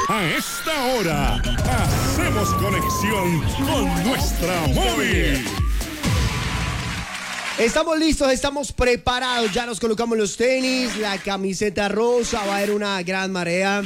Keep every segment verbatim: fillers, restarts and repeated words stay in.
A esta hora, hacemos conexión con nuestra móvil. Estamos listos, estamos preparados, ya nos colocamos los tenis, la camiseta rosa, va a haber una gran marea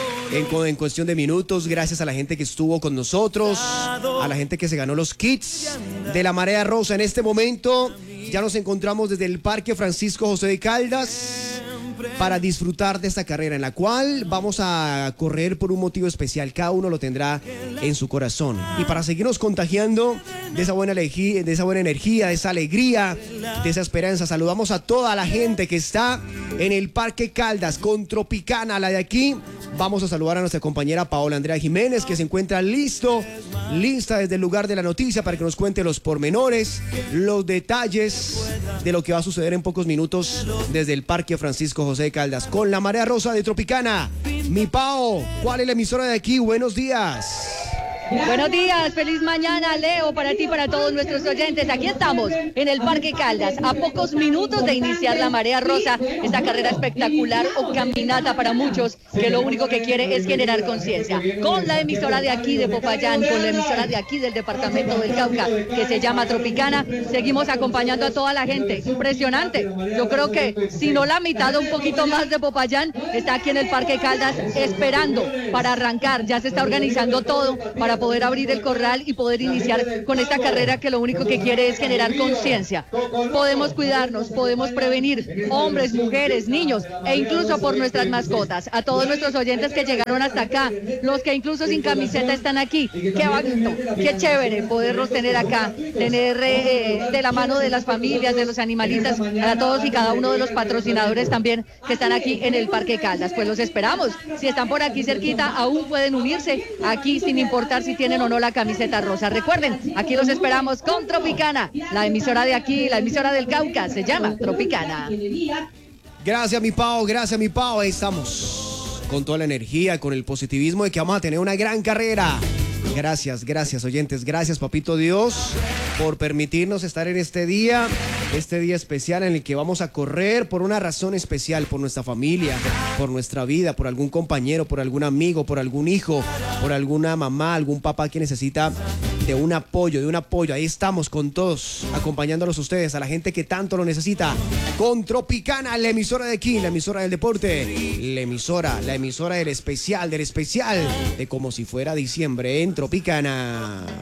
en, en cuestión de minutos, gracias a la gente que estuvo con nosotros, a la gente que se ganó los kits de la marea rosa. En este momento ya nos encontramos desde el Parque Francisco José de Caldas para disfrutar de esta carrera en la cual vamos a correr por un motivo especial, cada uno lo tendrá en su corazón. Y para seguirnos contagiando de esa buena energía, de esa buena energía, de esa alegría, de esa esperanza, saludamos a toda la gente que está en el Parque Caldas con Tropicana, la de aquí. Vamos a saludar a nuestra compañera Paola Andrea Jiménez, que se encuentra listo, lista desde el lugar de la noticia para que nos cuente los pormenores, los detalles de lo que va a suceder en pocos minutos desde el Parque Francisco José de Caldas con la marea rosa de Tropicana. Mi Pao, ¿cuál es la emisora de aquí? Buenos días. Buenos días, feliz mañana, Leo, para ti y para todos nuestros oyentes. Aquí estamos en el Parque Caldas, a pocos minutos de iniciar la marea rosa, esta carrera espectacular o caminata para muchos, que lo único que quiere es generar conciencia. Con la emisora de aquí de Popayán, con la emisora de aquí del departamento del Cauca, que se llama Tropicana, seguimos acompañando a toda la gente. Impresionante. Yo creo que si no la mitad o un poquito más de Popayán está aquí en el Parque Caldas esperando para arrancar. Ya se está organizando todo para poder abrir el corral y poder iniciar con esta carrera que lo único que quiere es generar conciencia. Podemos cuidarnos, podemos prevenir, hombres, mujeres, niños e incluso por nuestras mascotas. A todos nuestros oyentes que llegaron hasta acá, los que incluso sin camiseta están aquí, qué bonito, qué chévere poderlos tener acá, tener eh, de la mano de las familias, de los animalistas, a todos y cada uno de los patrocinadores también que están aquí en el Parque Caldas. Pues los esperamos, si están por aquí cerquita aún pueden unirse aquí sin importar si tienen o no la camiseta rosa. Recuerden, aquí los esperamos con Tropicana, la emisora de aquí, la emisora del Cauca, se llama Tropicana. Gracias, mi Pao, gracias, mi Pao. Ahí estamos con toda la energía, con el positivismo de que vamos a tener una gran carrera. Gracias, gracias, oyentes, gracias, Papito Dios, por permitirnos estar en este día, este día especial en el que vamos a correr por una razón especial, por nuestra familia, por nuestra vida, por algún compañero, por algún amigo, por algún hijo, por alguna mamá, algún papá que necesita de un apoyo, de un apoyo. Ahí estamos con todos, acompañándolos a ustedes, a la gente que tanto lo necesita, con Tropicana, la emisora de aquí, la emisora del deporte, la emisora, la emisora del especial, del especial, de como si fuera diciembre en Tropicana.